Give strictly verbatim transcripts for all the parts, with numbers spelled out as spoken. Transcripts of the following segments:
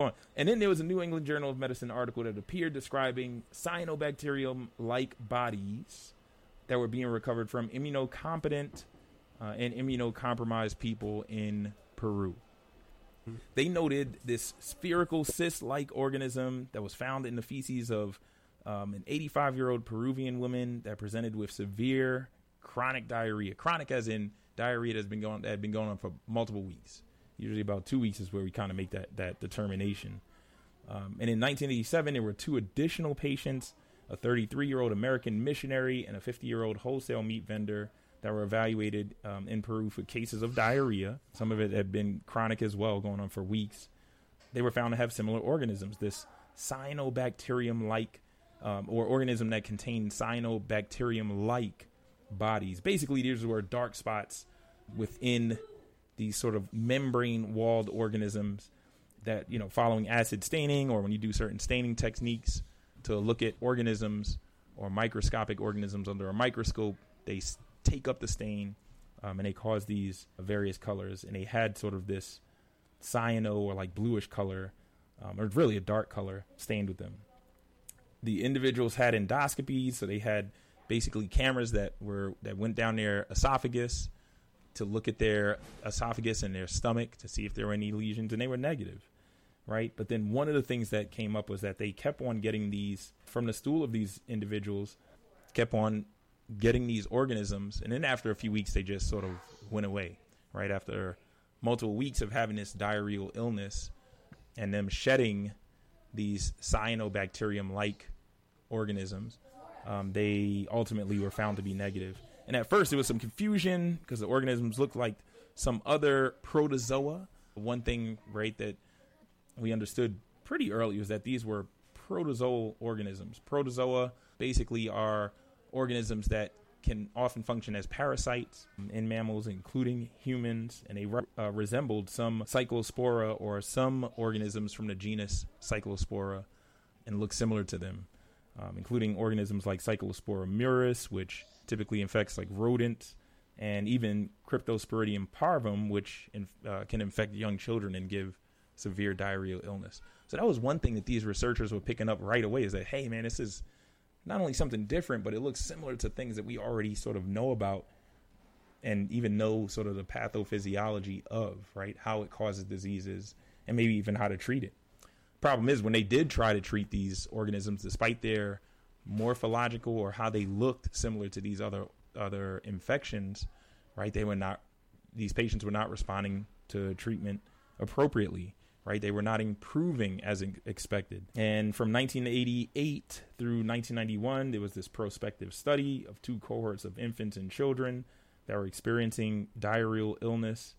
on. And then there was a New England Journal of Medicine article that appeared describing cyanobacterium-like bodies that were being recovered from immunocompetent uh, and immunocompromised people in Peru. Hmm. They noted this spherical cyst-like organism that was found in the feces of um, an eighty-five-year-old Peruvian woman that presented with severe chronic diarrhea. Chronic as in diarrhea that's been going that had been going on for multiple weeks. Usually about two weeks is where we kind of make that that determination. Um, and in nineteen eighty-seven, there were two additional patients, a thirty-three-year-old American missionary and a fifty-year-old wholesale meat vendor that were evaluated um, in Peru for cases of diarrhea. Some of it had been chronic as well, going on for weeks. They were found to have similar organisms, this cyanobacterium-like um, or organism that contained cyanobacterium-like bodies. Basically, these were dark spots within these sort of membrane-walled organisms that, you know, following acid staining or when you do certain staining techniques to look at organisms or microscopic organisms under a microscope, they s- take up the stain um, and they cause these various colors. And they had sort of this cyano or like bluish color, um, or really a dark color stained with them. The individuals had endoscopies, so they had basically cameras that were that went down their esophagus to look at their esophagus and their stomach to see if there were any lesions, and they were negative, right? But then one of the things that came up was that they kept on getting these from the stool of these individuals, kept on getting these organisms, and then after a few weeks, they just sort of went away, right? After multiple weeks of having this diarrheal illness and them shedding these cyanobacterium-like organisms, um, they ultimately were found to be negative. And at first, there was some confusion because the organisms looked like some other protozoa. One thing, right, that we understood pretty early was that these were protozoal organisms. Protozoa basically are organisms that can often function as parasites in mammals, including humans, and they re- uh, resembled some Cyclospora or some organisms from the genus Cyclospora and look similar to them, um, including organisms like Cyclospora murus, which typically infects like rodents, and even Cryptosporidium parvum, which in, uh, can infect young children and give severe diarrheal illness. So that was one thing that these researchers were picking up right away, is that, hey, man, this is not only something different, but it looks similar to things that we already sort of know about and even know sort of the pathophysiology of, right? How it causes diseases and maybe even how to treat it. Problem is, when they did try to treat these organisms, despite their morphological or how they looked similar to these other other infections, right? They were not, these patients were not responding to treatment appropriately, right? They were not improving as expected. And from nineteen eighty-eight through nineteen ninety-one, there was this prospective study of two cohorts of infants and children that were experiencing diarrheal illness,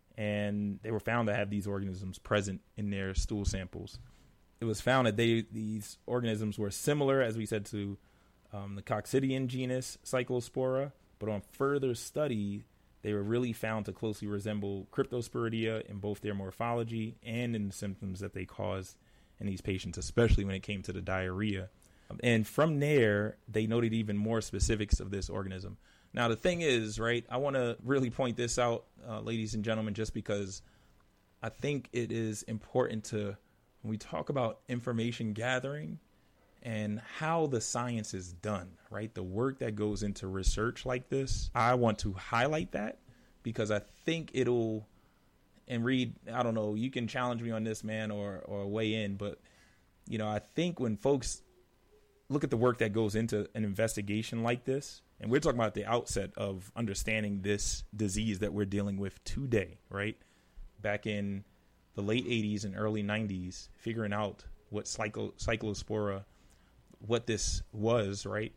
and they were found to have these organisms present in their stool samples. It was found that they these organisms were similar, as we said, to um, the coccidian genus Cyclospora, but on further study, they were really found to closely resemble Cryptosporidia in both their morphology and in the symptoms that they caused in these patients, especially when it came to the diarrhea. And from there, they noted even more specifics of this organism. Now, the thing is, right, I want to really point this out, uh, ladies and gentlemen, just because I think it is important to, when we talk about information gathering and how the science is done, right, the work that goes into research like this, I want to highlight that because I think it'll, and Reed, I don't know, you can challenge me on this, man, or or weigh in, but, you know, I think when folks look at the work that goes into an investigation like this, and we're talking about the outset of understanding this disease that we're dealing with today, right? Back in the late eighties and early nineties, figuring out what cyclo- cyclospora, what this was, right?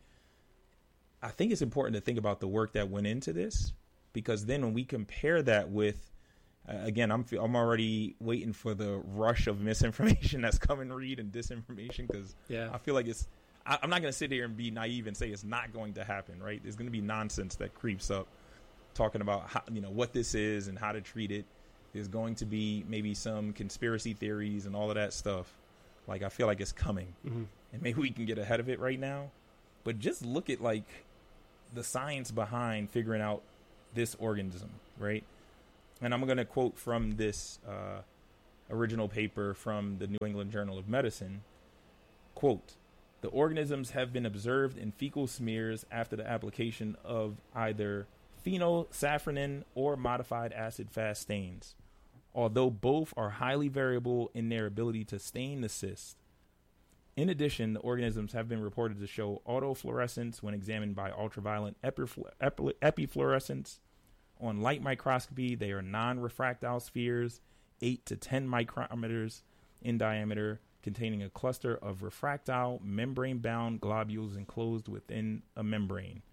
I think it's important to think about the work that went into this, because then when we compare that with, uh, again, I'm I'm already waiting for the rush of misinformation that's coming, Reed, and disinformation, because yeah. I feel like it's, I, I'm not going to sit here and be naive and say it's not going to happen, right? There's going to be nonsense that creeps up talking about how, you know, what this is and how to treat it. There's going to be maybe some conspiracy theories and all of that stuff. Like, I feel like it's coming. Mm-hmm. And maybe we can get ahead of it right now. But just look at, like, the science behind figuring out this organism, right? And I'm going to quote from this uh, original paper from the New England Journal of Medicine. Quote, the organisms have been observed in fecal smears after the application of either phenylsafranin or modified acid-fast stains. Although both are highly variable in their ability to stain the cyst. In addition, the organisms have been reported to show autofluorescence when examined by ultraviolet epiflu- epi- epifluorescence. On light microscopy, they are non-refractile spheres, eight to ten micrometers in diameter, containing a cluster of refractile, membrane-bound globules enclosed within a membrane,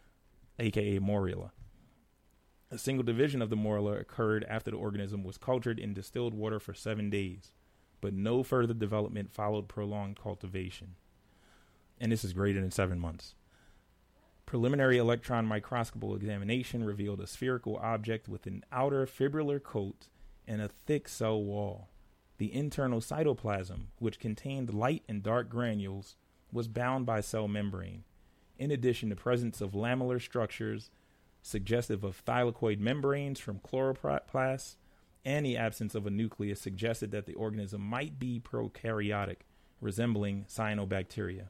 aka morula. A single division of the morula occurred after the organism was cultured in distilled water for seven days, but no further development followed prolonged cultivation. And this is greater than seven months. Preliminary electron microscopical examination revealed a spherical object with an outer fibrillar coat and a thick cell wall. The internal cytoplasm, which contained light and dark granules, was bound by cell membrane. In addition, the presence of lamellar structures suggestive of thylakoid membranes from chloroplasts and the absence of a nucleus suggested that the organism might be prokaryotic, resembling cyanobacteria.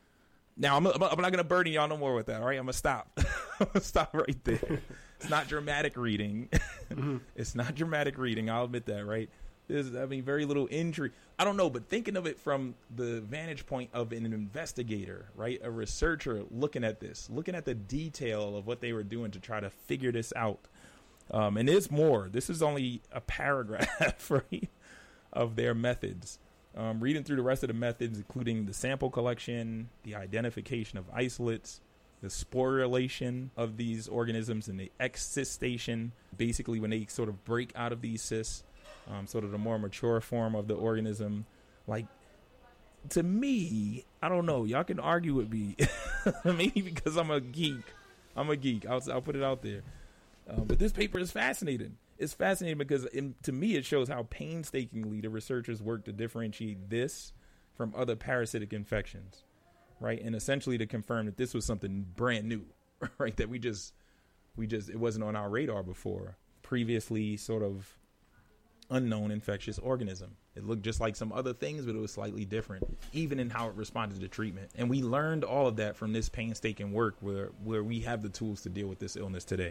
Now, I'm, I'm not going to burden y'all no more with that, all right? I'm going to stop. I'm going to stop right there. It's not dramatic reading. Mm-hmm. It's not dramatic reading. I'll admit that, right? There's, I mean, very little injury. I don't know, but thinking of it from the vantage point of an investigator, right? A researcher looking at this, looking at the detail of what they were doing to try to figure this out. Um, and there's more. This is only a paragraph, right, of their methods. Um, reading through the rest of the methods, including the sample collection, the identification of isolates, the sporulation of these organisms, and the excistation, basically when they sort of break out of these cysts, um, sort of the more mature form of the organism. Like, to me, I don't know. Y'all can argue with me. Maybe because I'm a geek. I'm a geek. I'll, I'll put it out there. Uh, but this paper is fascinating. It's fascinating because in, to me, it shows how painstakingly the researchers work to differentiate this from other parasitic infections, right? And essentially to confirm that this was something brand new, right? That we just, we just, it wasn't on our radar before. Previously sort of unknown infectious organism. It looked just like some other things, but it was slightly different, even in how it responded to treatment. And we learned all of that from this painstaking work where, where we have the tools to deal with this illness today.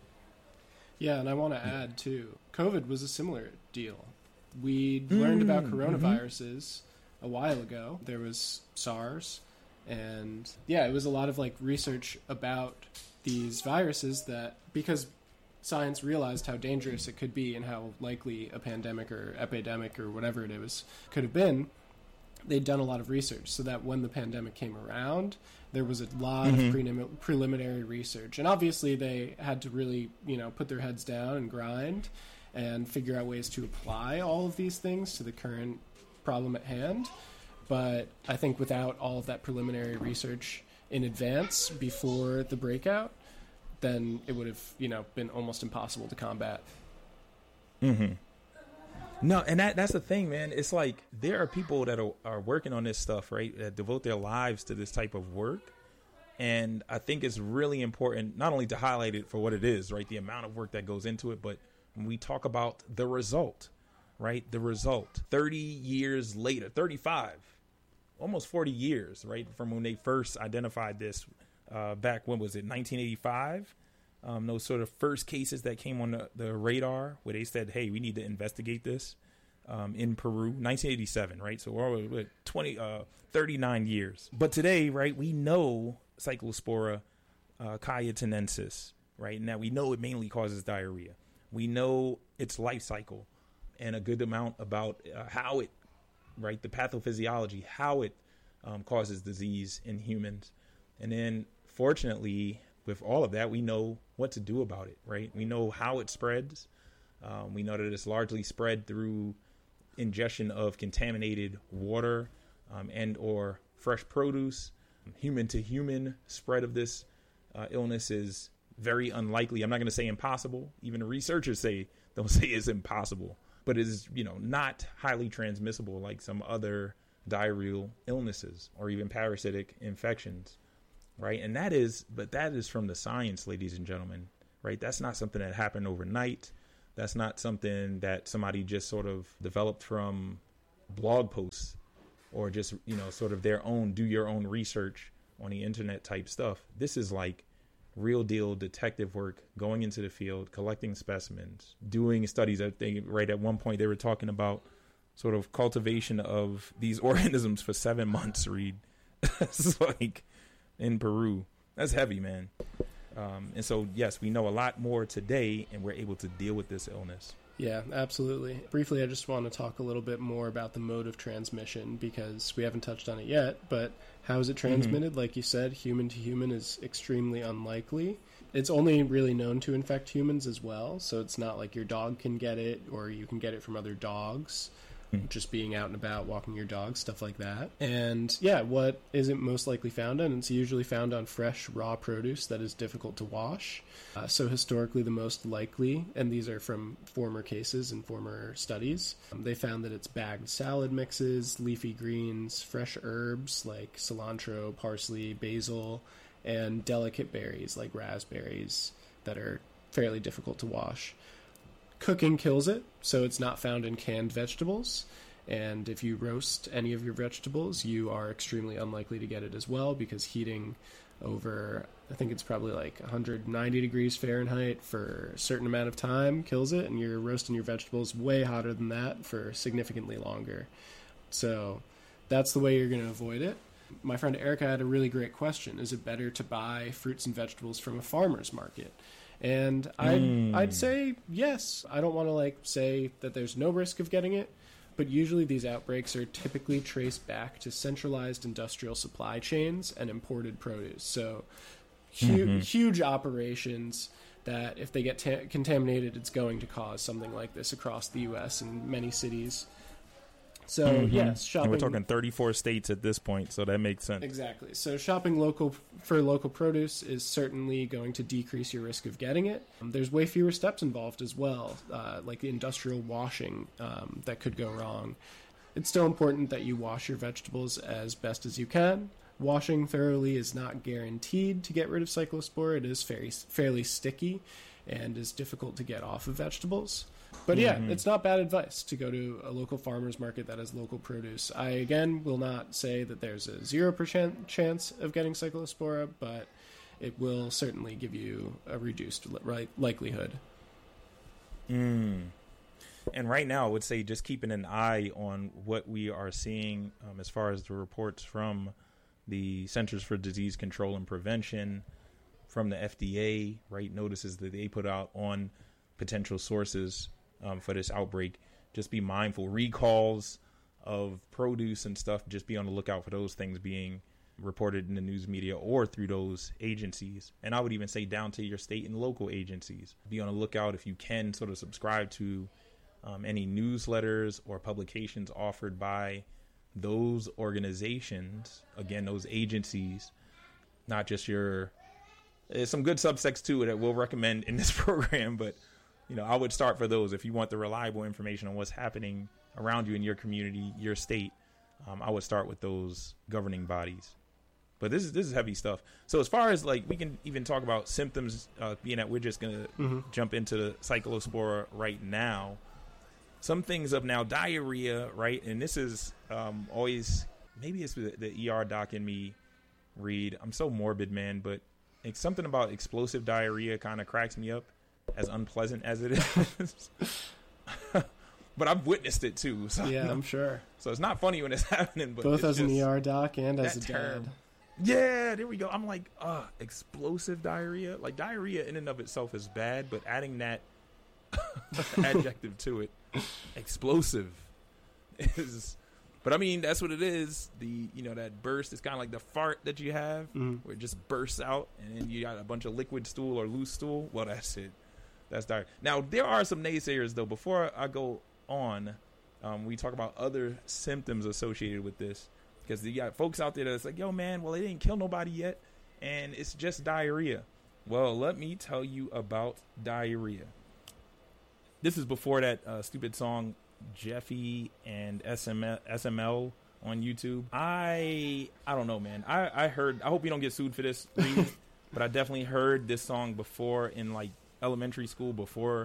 Yeah, and I want to add, too, COVID was a similar deal. We mm, learned about coronaviruses mm-hmm. a while ago. There was SARS, and yeah, it was a lot of like research about these viruses that, because science realized how dangerous it could be and how likely a pandemic or epidemic or whatever it was could have been, they'd done a lot of research so that when the pandemic came around, there was a lot mm-hmm. of prelim- preliminary research. And obviously they had to really, you know, put their heads down and grind and figure out ways to apply all of these things to the current problem at hand. But I think without all of that preliminary research in advance before the breakout, then it would have, you know, been almost impossible to combat. Mm-hmm. No, and that that's the thing, man. It's like there are people that are, are working on this stuff, right, that devote their lives to this type of work. And I think it's really important not only to highlight it for what it is, right, the amount of work that goes into it, but when we talk about the result, right, the result thirty years later, thirty-five, almost forty years, right, from when they first identified this uh, back, when was it, nineteen eighty-five? Um, those sort of first cases that came on the, the radar where they said, hey, we need to investigate this um, in Peru, nineteen eighty-seven, right? So we're what, twenty, uh, thirty-nine years. But today, right, we know Cyclospora uh, cayetanensis, right? And that we know it mainly causes diarrhea. We know its life cycle and a good amount about uh, how it, right, the pathophysiology, how it um, causes disease in humans. And then, fortunately, with all of that, we know what to do about it, right? We know how it spreads. Um, we know that it's largely spread through ingestion of contaminated water um, and or fresh produce. Human to human spread of this uh, illness is very unlikely. I'm not going to say impossible. Even researchers say, don't say it's impossible, but it is, you know, not highly transmissible like some other diarrheal illnesses or even parasitic infections. Right. And that is, but that is from the science, ladies and gentlemen. Right. That's not something that happened overnight. That's not something that somebody just sort of developed from blog posts or just, you know, sort of their own, do your own research on the internet type stuff. This is like real deal detective work, going into the field, collecting specimens, doing studies. I think right at one point they were talking about sort of cultivation of these organisms for seven months, Reed. It's like in Peru. That's heavy, man. Um, and so, yes, we know a lot more today, and we're able to deal with this illness. Yeah, absolutely. Briefly, I just want to talk a little bit more about the mode of transmission because we haven't touched on it yet, but how is it transmitted? Mm-hmm. Like you said, human to human is extremely unlikely. It's only really known to infect humans as well, so it's not like your dog can get it or you can get it from other dogs. Just being out and about, walking your dog, stuff like that. And yeah, what isn't most likely found on? It's usually found on fresh, raw produce that is difficult to wash. Uh, so historically, the most likely, and these are from former cases and former studies, um, they found that it's bagged salad mixes, leafy greens, fresh herbs like cilantro, parsley, basil, and delicate berries like raspberries that are fairly difficult to wash. Cooking kills it, so it's not found in canned vegetables. And if you roast any of your vegetables, you are extremely unlikely to get it as well because heating over, I think it's probably like one hundred ninety degrees Fahrenheit for a certain amount of time kills it, and you're roasting your vegetables way hotter than that for significantly longer. So that's the way you're going to avoid it. My friend Erica had a really great question. Is it better to buy fruits and vegetables from a farmer's market? And I'd, mm. I'd say yes. I don't want to like say that there's no risk of getting it, but usually these outbreaks are typically traced back to centralized industrial supply chains and imported produce. So hu- mm-hmm. huge operations that if they get ta- contaminated, it's going to cause something like this across the U S and many cities. So, mm-hmm. yes, shopping... And we're talking thirty-four states at this point, so that makes sense. Exactly. So shopping local for local produce is certainly going to decrease your risk of getting it. Um, there's way fewer steps involved as well, uh, like industrial washing um, that could go wrong. It's still important that you wash your vegetables as best as you can. Washing thoroughly is not guaranteed to get rid of cyclospora. It is fairly, fairly sticky and is difficult to get off of vegetables. But yeah, mm-hmm. it's not bad advice to go to a local farmer's market that has local produce. I, again, will not say that there's a zero percent chance of getting cyclospora, but it will certainly give you a reduced li- likelihood. Mm. And right now, I would say just keeping an eye on what we are seeing um, as far as the reports from the Centers for Disease Control and Prevention, from the F D A, right, notices that they put out on potential sources Um, for this outbreak. Just be mindful. Recalls of produce and stuff, just be on the lookout for those things being reported in the news media or through those agencies. And I would even say down to your state and local agencies. Be on the lookout if you can sort of subscribe to um, any newsletters or publications offered by those organizations. Again, those agencies, not just your... There's some good subsects too that we'll recommend in this program, but you know, I would start for those if you want the reliable information on what's happening around you in your community, your state. Um, I would start with those governing bodies. But this is this is heavy stuff. So as far as like we can even talk about symptoms, uh, being that we're just gonna mm-hmm. jump into the cyclospora right now. Some things of now diarrhea, right? And this is um, always maybe it's the, the E R doc in me. Read. I'm so morbid, man, but it's something about explosive diarrhea kind of cracks me up. As unpleasant as it is. But I've witnessed it too. So yeah, I'm sure. So it's not funny when it's happening. But both it's as an E R doc and as a term. dad. Yeah, there we go. I'm like, uh, explosive diarrhea. Like diarrhea in and of itself is bad, but adding that adjective to it, explosive, is. But I mean, that's what it is. The you know that burst is kind of like the fart that you have, mm-hmm. where it just bursts out, and then you got a bunch of liquid stool or loose stool. Well, that's it. That's dire. Now, there are some naysayers, though. Before I go on, um, we talk about other symptoms associated with this. Because you got folks out there that's like, yo, man, well, it didn't kill nobody yet, and it's just diarrhea. Well, let me tell you about diarrhea. This is before that uh, stupid song, Jeffy and S M L, S M L on YouTube. I I don't know, man. I, I heard, I hope you don't get sued for this, but I definitely heard this song before in, like, elementary school before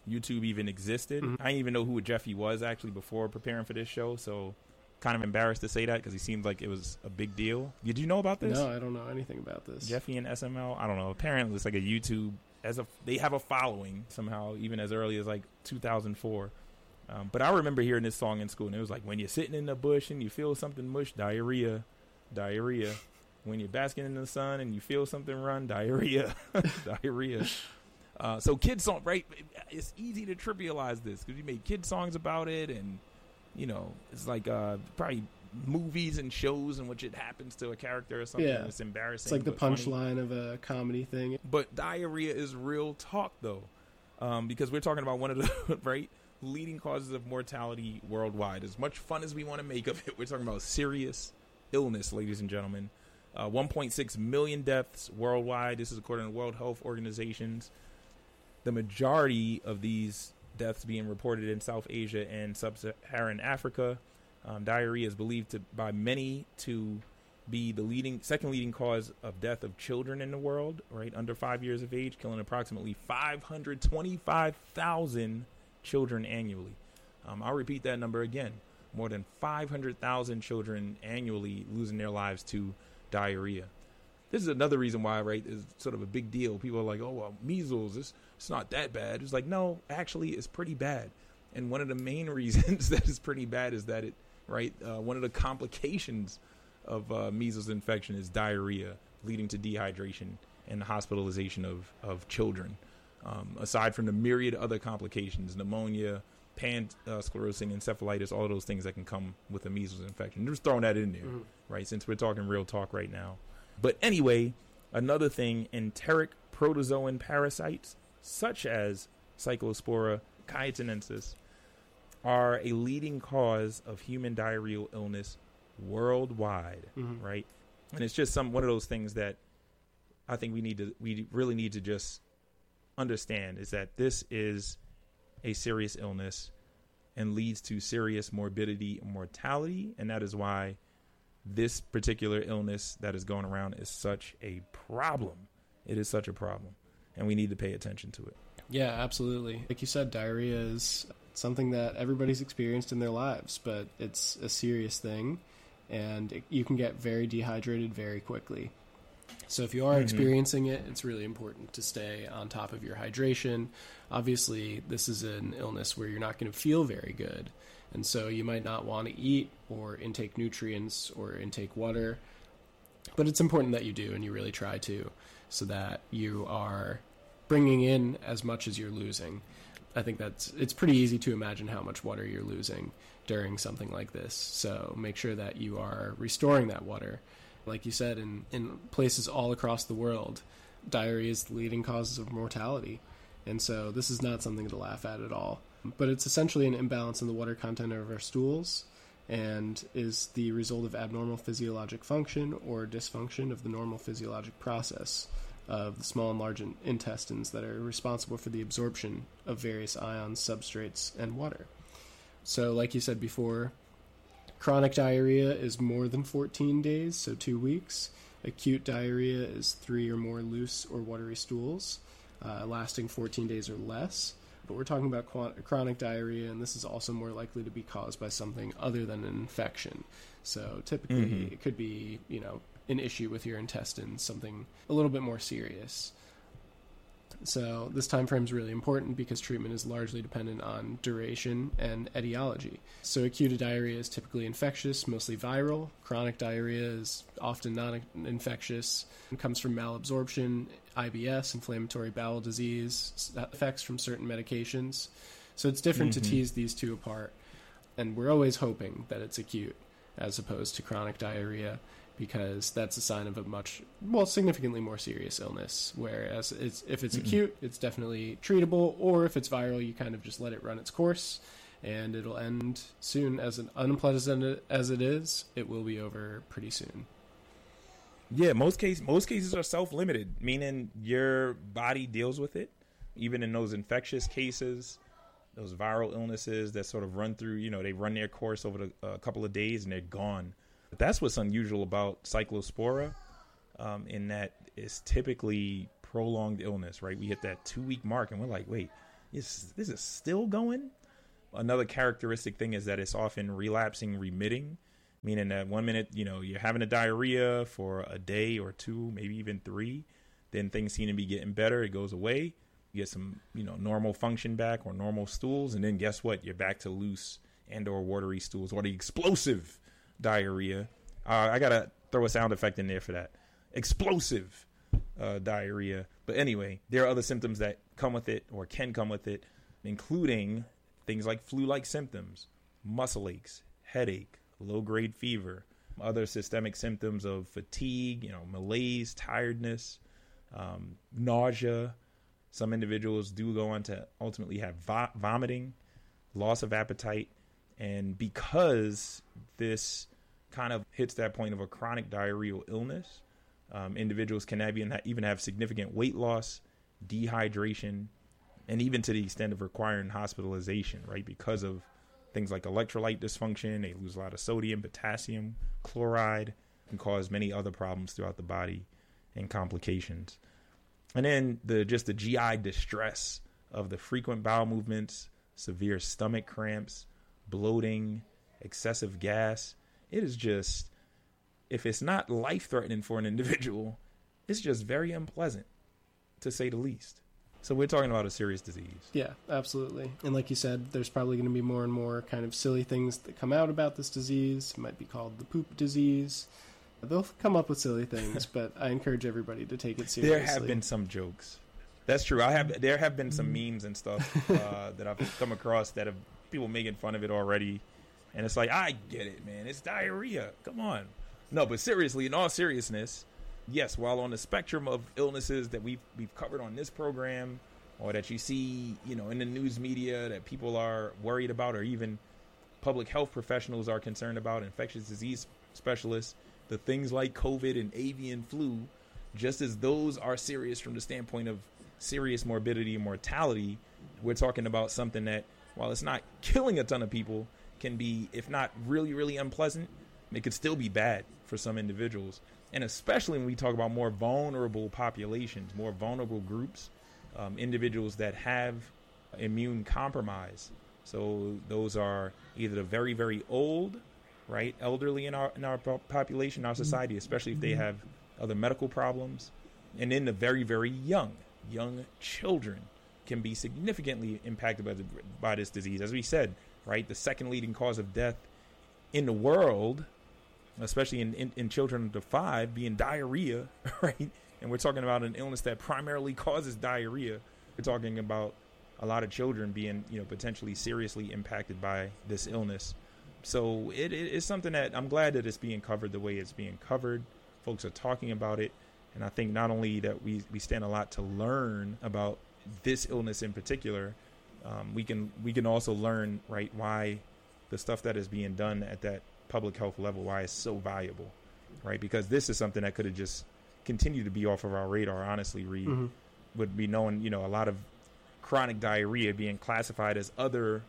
YouTube even existed. Mm-hmm. I didn't even know who Jeffy was actually before preparing for this show, so kind of embarrassed to say that because he seemed like it was a big deal. Did you know about this? No, I don't know anything about this. Jeffy and S M L? I don't know. Apparently it's like a YouTube, as a they have a following somehow, even as early as like two thousand four. Um, but I remember hearing this song in school, and it was like, when you're sitting in the bush and you feel something mush, diarrhea, diarrhea. When you're basking in the sun and you feel something run, diarrhea, diarrhea. Uh, so kids song, right? It's easy to trivialize this because you made kid songs about it, and you know, it's like uh, probably movies and shows in which it happens to a character or something. Yeah. It's embarrassing. It's like the but punchline of a comedy thing. But diarrhea is real talk, though, um, because we're talking about one of the right leading causes of mortality worldwide. As much fun as we want to make of it, we're talking about serious illness, ladies and gentlemen. Uh, one point six million deaths worldwide. This is according to World Health Organizations. The majority of these deaths being reported in South Asia and Sub-Saharan Africa. Um, diarrhea is believed to, by many to be the leading, second leading cause of death of children in the world, right, under five years of age, killing approximately five hundred twenty-five thousand children annually. Um, I'll repeat that number again. More than five hundred thousand children annually losing their lives to diarrhea. This is another reason why, right, is sort of a big deal. People are like, oh, well, measles, it's, it's not that bad. It's like, no, actually, it's pretty bad. And one of the main reasons that it's pretty bad is that it, right, uh, one of the complications of uh, measles infection is diarrhea, leading to dehydration and hospitalization of, of children. Um, aside from the myriad other complications, pneumonia, pan-sclerosing encephalitis, all of those things that can come with a measles infection. Just throwing that in there, mm-hmm. right, since we're talking real talk right now. But anyway, another thing, enteric protozoan parasites, such as Cyclospora cayetanensis, are a leading cause of human diarrheal illness worldwide, mm-hmm. right? And it's just some one of those things that I think we need to, we really need to just understand is that this is a serious illness and leads to serious morbidity and mortality, and that is why this particular illness that is going around is such a problem. It is such a problem, and we need to pay attention to it. Yeah, absolutely. Like you said, diarrhea is something that everybody's experienced in their lives, but it's a serious thing, and it, you can get very dehydrated very quickly. So if you are mm-hmm. experiencing it, it's really important to stay on top of your hydration. Obviously, this is an illness where you're not going to feel very good, and so you might not want to eat or intake nutrients or intake water, but it's important that you do, and you really try to, so that you are bringing in as much as you're losing. I think that's it's pretty easy to imagine how much water you're losing during something like this, so make sure that you are restoring that water. Like you said, in, in places all across the world, diarrhea is the leading causes of mortality, and so this is not something to laugh at at all. But it's essentially an imbalance in the water content of our stools and is the result of abnormal physiologic function or dysfunction of the normal physiologic process of the small and large in- intestines that are responsible for the absorption of various ions, substrates, and water. So like you said before, chronic diarrhea is more than fourteen days, so two weeks. Acute diarrhea is three or more loose or watery stools, uh, lasting fourteen days or less. But we're talking about qu- chronic diarrhea, and this is also more likely to be caused by something other than an infection. So typically mm-hmm. it could be, you know, an issue with your intestines, something a little bit more serious. So this time frame is really important because treatment is largely dependent on duration and etiology. So acute diarrhea is typically infectious, mostly viral. Chronic diarrhea is often non-infectious. It comes from malabsorption, I B S, inflammatory bowel disease, effects from certain medications. So it's different mm-hmm. to tease these two apart. And we're always hoping that it's acute as opposed to chronic diarrhea, because that's a sign of a much, well, significantly more serious illness. Whereas it's, if it's mm-hmm. acute, it's definitely treatable, or if it's viral, you kind of just let it run its course, and it'll end soon. As an unpleasant as it is, it will be over pretty soon. Yeah, most case, most cases are self-limited, meaning your body deals with it, even in those infectious cases, those viral illnesses that sort of run through, you know, they run their course over the, a couple of days and they're gone. But that's what's unusual about Cyclospora, um, in that it's typically prolonged illness, right? We hit that two-week mark, and we're like, wait, is this is still going? Another characteristic thing is that it's often relapsing, remitting, meaning that one minute, you know, you're having a diarrhea for a day or two, maybe even three. Then things seem to be getting better. It goes away. You get some, you know, normal function back or normal stools. And then guess what? You're back to loose and or watery stools or the explosive diarrhea. Uh, I got to throw a sound effect in there for that. Explosive uh, diarrhea. But anyway, there are other symptoms that come with it or can come with it, including things like flu-like symptoms, muscle aches, headache, low-grade fever, other systemic symptoms of fatigue, you know, malaise, tiredness, um, nausea. Some individuals do go on to ultimately have vo- vomiting, loss of appetite. And because this kind of hits that point of a chronic diarrheal illness, um, individuals can have even, even have significant weight loss, dehydration, and even to the extent of requiring hospitalization, right? Because of things like electrolyte dysfunction, they lose a lot of sodium, potassium, chloride, and cause many other problems throughout the body and complications. And then the just the G I distress of the frequent bowel movements, severe stomach cramps, bloating, excessive gas. It is just, if it's not life-threatening for an individual, it's just very unpleasant, to say the least. So we're talking about a serious disease. Yeah, absolutely. And like you said, there's probably going to be more and more kind of silly things that come out about this disease. It might be called the poop disease. They'll come up with silly things, but I encourage everybody to take it seriously. There have been some jokes. That's true. I have. There have been some memes and stuff uh, that I've come across that have people making fun of it already. And it's like, I get it, man. It's diarrhea. Come on. No, but seriously, in all seriousness, yes, while on the spectrum of illnesses that we've we've covered on this program, or that you see, you know, in the news media that people are worried about, or even public health professionals are concerned about, infectious disease specialists, the things like COVID and avian flu, just as those are serious from the standpoint of serious morbidity and mortality, we're talking about something that, while it's not killing a ton of people, can be, if not really, really unpleasant, it could still be bad for some individuals. And especially when we talk about more vulnerable populations, more vulnerable groups, um, individuals that have immune compromise. So those are either the very, very old, right, elderly in our in our population, our society, especially if they have other medical problems, and then the very, very young, young children can be significantly impacted by the, by this disease. As we said, right, the second leading cause of death in the world, especially in, in, in children under five, being diarrhea, right? And we're talking about an illness that primarily causes diarrhea. We're talking about a lot of children being, you know, potentially seriously impacted by this illness. So it, it is something that I'm glad that it's being covered the way it's being covered. Folks are talking about it. And I think not only that we, we stand a lot to learn about this illness in particular, um, we can we can also learn, right, why the stuff that is being done at that public health level, why it's so valuable, right? Because this is something that could have just continued to be off of our radar, honestly, Reed, mm-hmm. would be knowing, you know, a lot of chronic diarrhea being classified as other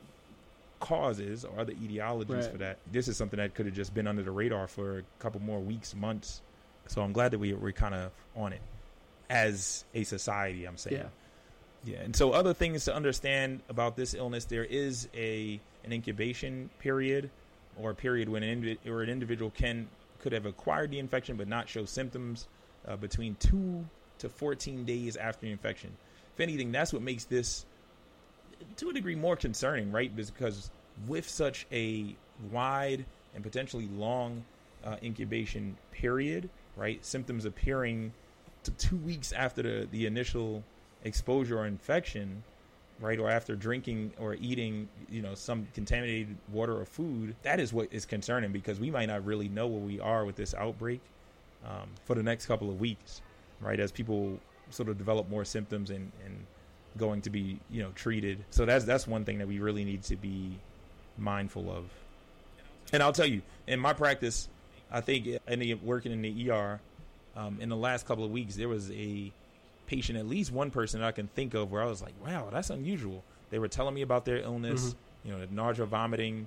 causes or other etiologies right. for that. This is something that could have just been under the radar for a couple more weeks, months. So I'm glad that we, we're kind of on it as a society, I'm saying. Yeah. Yeah. And so other things to understand about this illness, there is a an incubation period, or a period when an, indiv- or an individual can could have acquired the infection but not show symptoms uh, between two to fourteen days after the infection. If anything, that's what makes this, to a degree, more concerning, right? Because with such a wide and potentially long uh, incubation period, right, symptoms appearing to two weeks after the, the initial exposure or infection, right, or after drinking or eating, you know, some contaminated water or food, that is what is concerning, because we might not really know where we are with this outbreak um, for the next couple of weeks, right, as people sort of develop more symptoms and, and going to be, you know, treated. So that's that's one thing that we really need to be mindful of. And I'll tell you, in my practice, I think in the, working in the E R, um, in the last couple of weeks, there was a patient, at least one person that I can think of, where I was like, wow, that's unusual. They were telling me about their illness, mm-hmm. you know, nausea, vomiting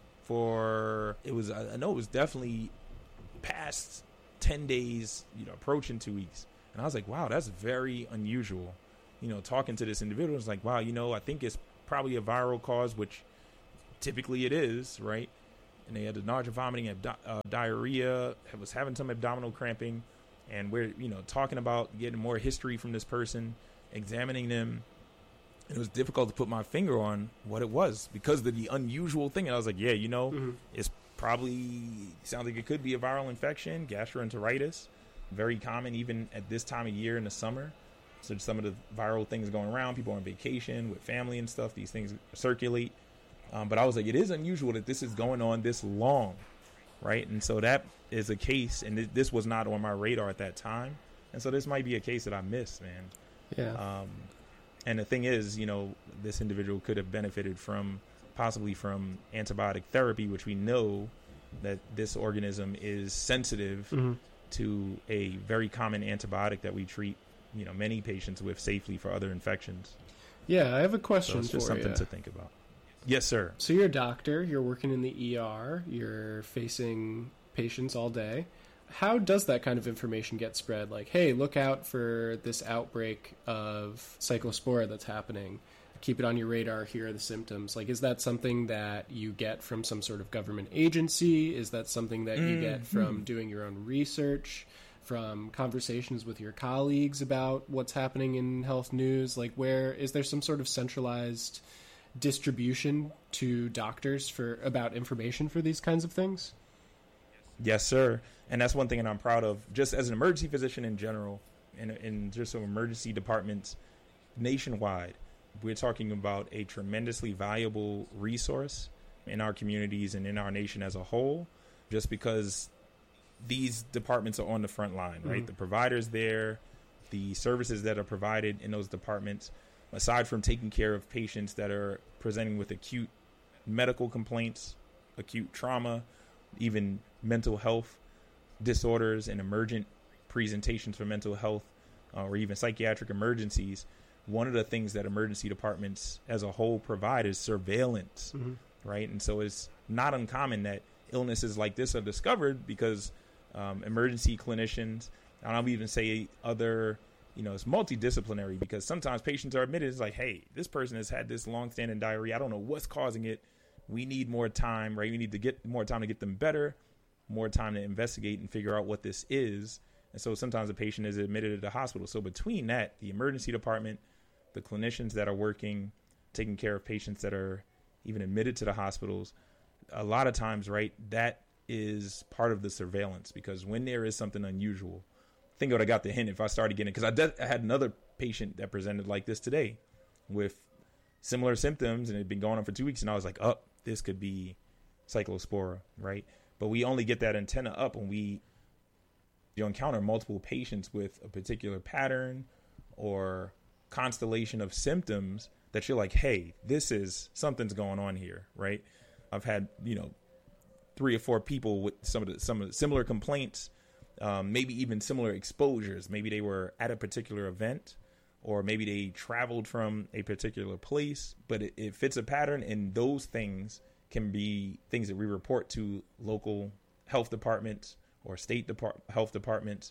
for, it was, I know it was definitely past ten days, you know, approaching two weeks. And I was like, wow, that's very unusual. you know, talking to this individual, it's like, wow, you know, I think it's probably a viral cause, which typically it is, right? And they had the nausea, vomiting, abdo- uh, diarrhea, was having some abdominal cramping, and we're, you know, talking about getting more history from this person, examining them. And it was difficult to put my finger on what it was because of the unusual thing. And I was like, yeah, you know, mm-hmm. it's probably, sounds like it could be a viral infection, gastroenteritis, very common even at this time of year in the summer. So some of the viral things going around, people on vacation with family and stuff, these things circulate. Um, but I was like, it is unusual that this is going on this long, right? And so that is a case, and th- this was not on my radar at that time. And so this might be a case that I missed, man. Yeah. Um, and the thing is, you know, this individual could have benefited from, possibly from antibiotic therapy, which we know that this organism is sensitive mm-hmm. to a very common antibiotic that we treat, you know, many patients with safely for other infections. Yeah, I have a question so it's just for something you. to think about. Yes, sir. So you're a doctor, you're working in the E R, you're facing patients all day. How does that kind of information get spread? Like, hey, look out for this outbreak of cyclospora that's happening. Keep it on your radar. Here are the symptoms. Like, is that something that you get from some sort of government agency? Is that something that you mm-hmm. get from doing your own research, from conversations with your colleagues about what's happening in health news? Like, where is there some sort of centralized distribution to doctors for about information for these kinds of things? Yes, sir. And that's one thing that I'm proud of, just as an emergency physician in general, and in, in just some emergency departments nationwide. We're talking about a tremendously valuable resource in our communities and in our nation as a whole, just because these departments are on the front line, right? Mm-hmm. The providers there, the services that are provided in those departments, aside from taking care of patients that are presenting with acute medical complaints, acute trauma, even mental health disorders and emergent presentations for mental health uh, or even psychiatric emergencies, one of the things that emergency departments as a whole provide is surveillance, mm-hmm. right? And so it's not uncommon that illnesses like this are discovered because um, emergency clinicians, and I'll even say other, you know, it's multidisciplinary because sometimes patients are admitted, it's like, hey, this person has had this long-standing diarrhea. I don't know what's causing it. We need more time, right? We need to get more time to get them better, more time to investigate and figure out what this is. And so sometimes the patient is admitted to the hospital. So between that, the emergency department, the clinicians that are working, taking care of patients that are even admitted to the hospitals, a lot of times, right, that is part of the surveillance because when there is something unusual, I think what I got the hint if I started getting, because I, de- I had another patient that presented like this today with similar symptoms and it had been going on for two weeks. And I was like, oh, this could be cyclospora, right? But we only get that antenna up when we you encounter multiple patients with a particular pattern or constellation of symptoms that you're like, hey, this is something's going on here, right? I've had, you know, three or four people with some of the some of the similar complaints, um, maybe even similar exposures. Maybe they were at a particular event or maybe they traveled from a particular place, but it, it fits a pattern, and those things can be things that we report to local health departments or state depart- health departments,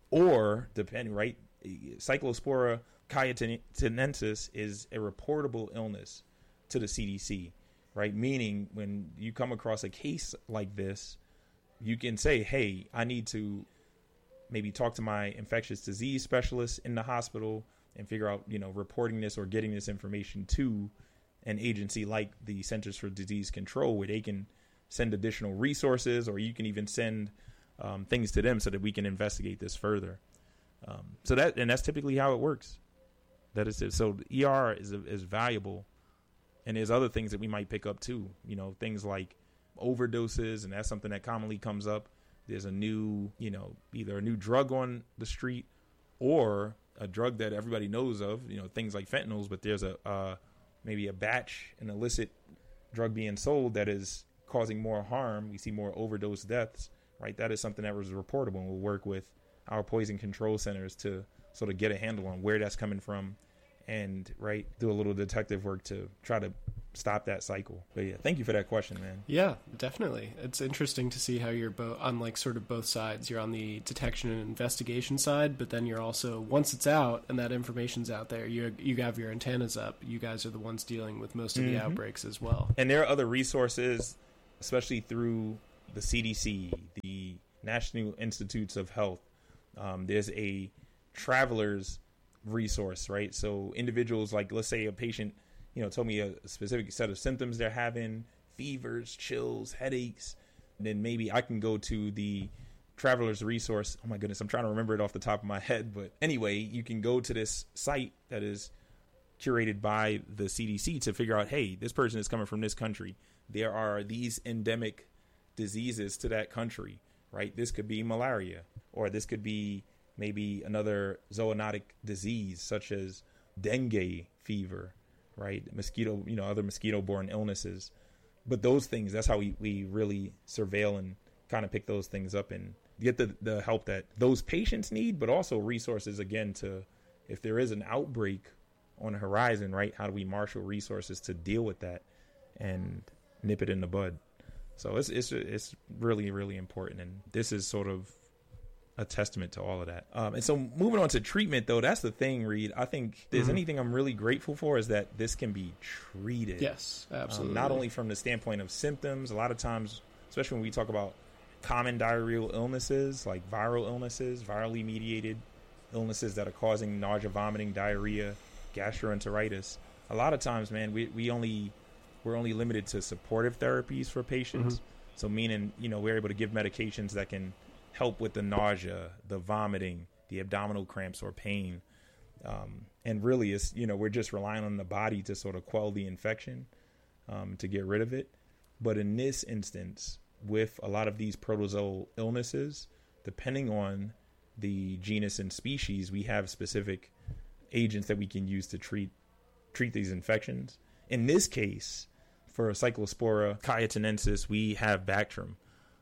or depending, right? Cyclospora cayetanensis is a reportable illness to the C D C, right? Meaning when you come across a case like this, you can say, hey, I need to maybe talk to my infectious disease specialist in the hospital and figure out, you know, reporting this or getting this information to an agency like the Centers for Disease Control, where they can send additional resources, or you can even send um, things to them so that we can investigate this further. Um, so that, and that's typically how it works. That is it. So the E R is is valuable, and there's other things that we might pick up too. You know, things like overdoses, and that's something that commonly comes up. There's a new, you know, either a new drug on the street or a drug that everybody knows of. You know, things like fentanyls, but there's a uh, maybe a batch, an illicit drug being sold that is causing more harm. We see more overdose deaths, right? That is something that was reportable, and we'll work with our poison control centers to sort of get a handle on where that's coming from and, right, do a little detective work to try to stop that cycle. But yeah, thank you for that question, man. Yeah, definitely. It's interesting to see how you're both on like sort of both sides. You're on the detection and investigation side, but then you're also, once it's out and that information's out there, you you have your antennas up. You guys are the ones dealing with most of the mm-hmm. outbreaks as well. And there are other resources, especially through the C D C, the National Institutes of Health. Um, there's a traveler's resource, right? So individuals, like let's say a patient, you know, told me a specific set of symptoms they're having, fevers, chills, headaches, and then maybe I can go to the traveler's resource. Oh my goodness, I'm trying to remember it off the top of my head. But anyway, you can go to this site that is curated by the C D C to figure out, hey, this person is coming from this country. There are these endemic diseases to that country, right? This could be malaria, or this could be maybe another zoonotic disease such as dengue fever, right? Mosquito, you know, other mosquito-borne illnesses. But those things, that's how we, we really surveil and kind of pick those things up and get the, the help that those patients need, but also resources, again, to, if there is an outbreak on the horizon, right, how do we marshal resources to deal with that and nip it in the bud? So it's it's it's really, really important. And this is sort of a testament to all of that. Um, and so moving on to treatment, though, that's the thing, Reed. I think if there's mm-hmm. anything I'm really grateful for is that this can be treated. Yes, absolutely. Um, not only from the standpoint of symptoms, a lot of times, especially when we talk about common diarrheal illnesses like viral illnesses, virally mediated illnesses that are causing nausea, vomiting, diarrhea, gastroenteritis. A lot of times, man, we, we only, we're only limited to supportive therapies for patients. Mm-hmm. So meaning, you know, we're able to give medications that can help with the nausea, the vomiting, the abdominal cramps or pain. Um, and really, it's, you know, we're just relying on the body to sort of quell the infection, um, to get rid of it. But in this instance, with a lot of these protozoal illnesses, depending on the genus and species, we have specific agents that we can use to treat treat these infections. In this case, for Cyclospora cayetanensis, we have Bactrim.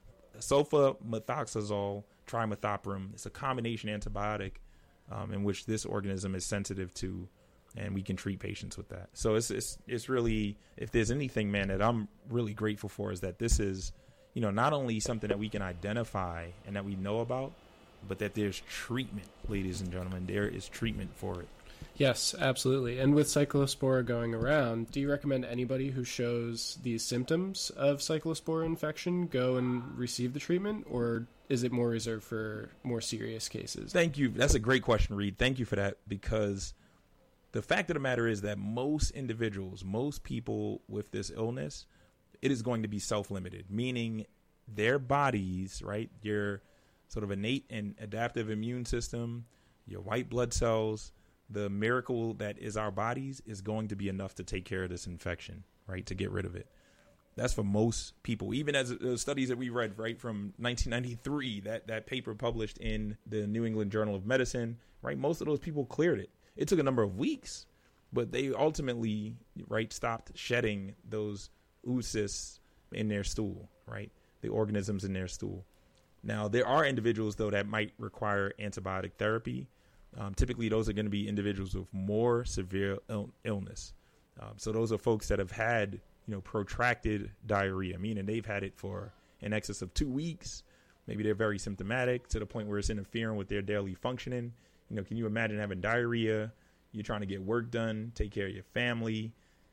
Sulfamethoxazole trimethoprim. It's a combination antibiotic um, in which this organism is sensitive to, and we can treat patients with that. So it's it's it's really, if there's anything, man, that I'm really grateful for, is that this is, you know, not only something that we can identify and that we know about, but that there's treatment, ladies and gentlemen. There is treatment for it. Yes, absolutely. And with Cyclospora going around, do you recommend anybody who shows these symptoms of Cyclospora infection go and receive the treatment, or is it more reserved for more serious cases? Thank you. That's a great question, Reed. Thank you for that, because the fact of the matter is that most individuals, most people with this illness, it is going to be self-limited, meaning their bodies, right, your sort of innate and adaptive immune system, your white blood cells, the miracle that is our bodies is going to be enough to take care of this infection, right, to get rid of it. That's for most people, even as the studies that we read, right, from nineteen ninety-three, that, that paper published in the New England Journal of Medicine, right, most of those people cleared it. It took a number of weeks, but they ultimately, right, stopped shedding those oocysts in their stool, right, the organisms in their stool. Now, there are individuals, though, that might require antibiotic therapy. Um, typically, those are going to be individuals with more severe il- illness. Um, so those are folks that have had, you know, protracted diarrhea, meaning they've had it for in excess of two weeks. Maybe they're very symptomatic to the point where it's interfering with their daily functioning. You know, can you imagine having diarrhea? You're trying to get work done, take care of your family,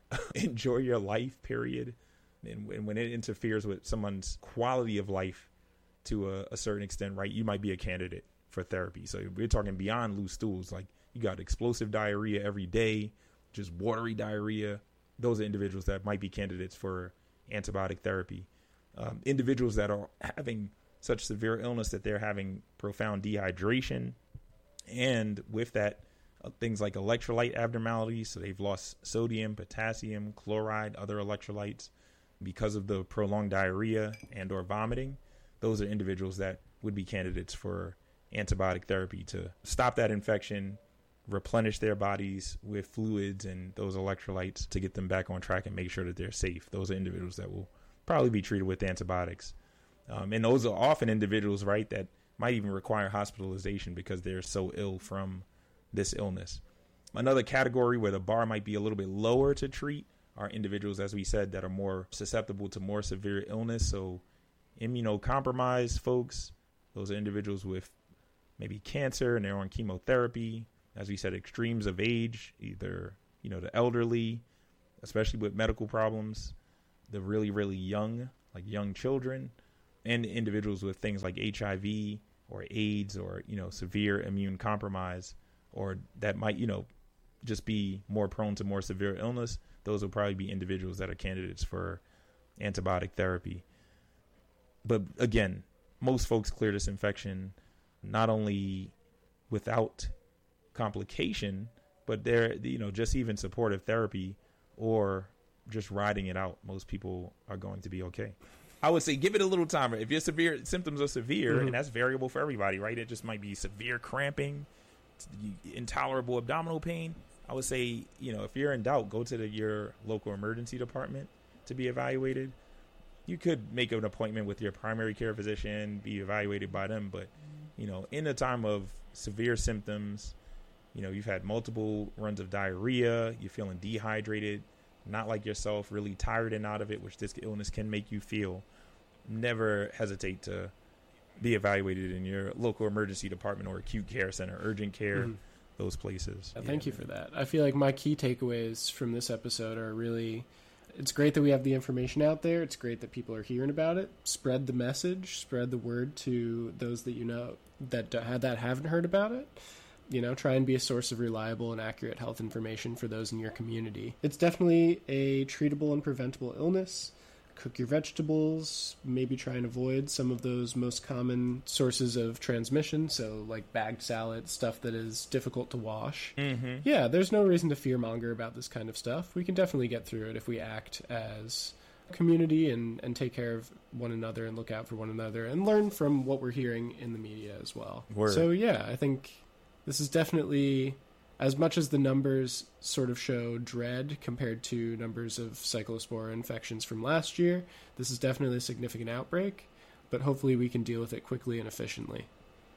enjoy your life, period. And, and when it interferes with someone's quality of life to a, a certain extent, right, you might be a candidate for therapy. So we're talking beyond loose stools, like you got explosive diarrhea every day, just watery diarrhea. Those are individuals that might be candidates for antibiotic therapy. Um, individuals that are having such severe illness that they're having profound dehydration, and with that, uh, things like electrolyte abnormalities. So they've lost sodium, potassium, chloride, other electrolytes because of the prolonged diarrhea and or vomiting. Those are individuals that would be candidates for antibiotic therapy to stop that infection, replenish their bodies with fluids and those electrolytes to get them back on track and make sure that they're safe. Those are individuals that will probably be treated with antibiotics. Um, and those are often individuals, right, that might even require hospitalization because they're so ill from this illness. Another category where the bar might be a little bit lower to treat are individuals, as we said, that are more susceptible to more severe illness. So immunocompromised folks, those are individuals with maybe cancer and they're on chemotherapy. As we said, extremes of age, either, you know, the elderly, especially with medical problems, the really, really young, like young children, and individuals with things like H I V or AIDS or, you know, severe immune compromise, or that might, you know, just be more prone to more severe illness. Those will probably be individuals that are candidates for antibiotic therapy. But again, most folks clear this infection not only without complication, but they're, you know, just even supportive therapy or just riding it out. Most people are going to be okay. I would say give it a little time. If your severe symptoms are severe, mm-hmm. and that's variable for everybody, right? It just might be severe cramping, intolerable abdominal pain. I would say, you know, if you're in doubt, go to the, your local emergency department to be evaluated. You could make an appointment with your primary care physician, be evaluated by them. But, you know, in a time of severe symptoms, you know, you've had multiple runs of diarrhea, you're feeling dehydrated, not like yourself, really tired and out of it, which this illness can make you feel. Never hesitate to be evaluated in your local emergency department or acute care center, urgent care. Mm-hmm. Those places. Yeah, thank yeah, you man. for that. I feel like my key takeaways from this episode are really, it's great that we have the information out there. It's great that people are hearing about it. Spread the message, spread the word to those that you know that that haven't heard about it. You know, try and be a source of reliable and accurate health information for those in your community. It's definitely a treatable and preventable illness. Cook your vegetables, maybe try and avoid some of those most common sources of transmission, so like bagged salad, stuff that is difficult to wash. Mm-hmm. Yeah, there's no reason to fearmonger about this kind of stuff. We can definitely get through it if we act as a community and, and take care of one another and look out for one another and learn from what we're hearing in the media as well. Word. So yeah, I think this is definitely, as much as the numbers sort of show dread compared to numbers of cyclospora infections from last year, this is definitely a significant outbreak, but hopefully we can deal with it quickly and efficiently.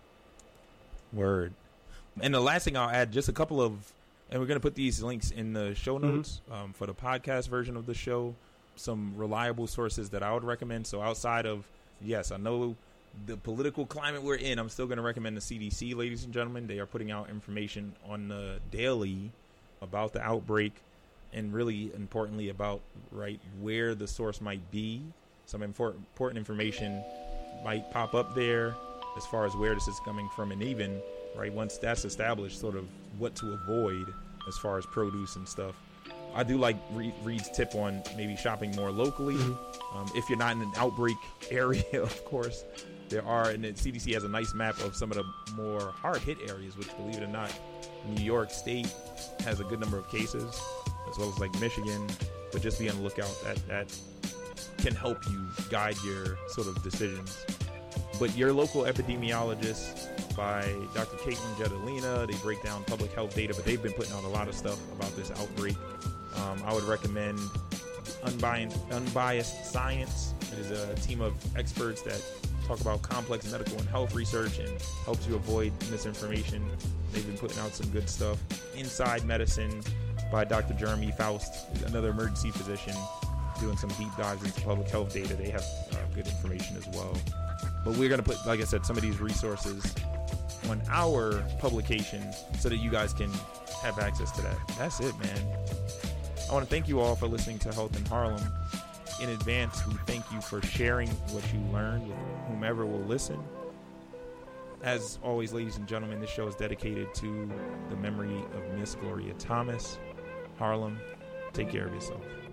Word. And the last thing I'll add, just a couple of, and we're going to put these links in the show notes mm-hmm. um, for the podcast version of the show, some reliable sources that I would recommend. So outside of, yes, I know the political climate we're in, I'm still going to recommend the C D C, ladies and gentlemen. They are putting out information on the daily about the outbreak, and really importantly about right where the source might be. Some important, important information might pop up there as far as where this is coming from, and even right once that's established, sort of what to avoid as far as produce and stuff. I do like Reed's tip on maybe shopping more locally. Mm-hmm. Um, if you're not in an outbreak area, of course. There are, and the C D C has a nice map of some of the more hard-hit areas, which, believe it or not, New York State has a good number of cases, as well as like Michigan. But just be on the lookout. That that can help you guide your sort of decisions. But your local epidemiologist, by Doctor Caitlin Jedalina, they break down public health data, but they've been putting out a lot of stuff about this outbreak. Um, I would recommend Unbiased, Unbiased Science. It is a team of experts that talk about complex medical and health research and helps you avoid misinformation. They've been putting out some good stuff. Inside Medicine by Doctor Jeremy Faust, another emergency physician, doing some deep dives into public health data. They have uh, good information as well. But we're going to put, like I said, some of these resources on our publication so that you guys can have access to that. That's it, man. I want to thank you all for listening to Health in Harlem. In advance, we thank you for sharing what you learned with whomever will listen. As always, ladies and gentlemen, this show is dedicated to the memory of Miss Gloria Thomas. Harlem, take care of yourself.